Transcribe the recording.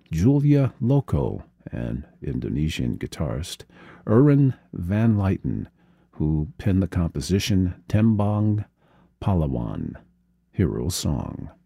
Julia Loco, an Indonesian guitarist, Erwin van Leyten, who penned the composition Tembang Pahlawan, Hero Song.